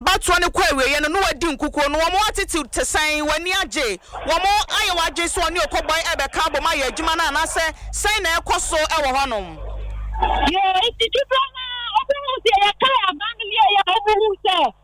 abato ne kwa we ye no wadi nkukuo no wo atete tesan wani age wo mo aye waje so ne okobon ebeka bo ma ye adwuma na na se sen na ekoso e wo honom yeah it is na obu se ya kala family ya obu se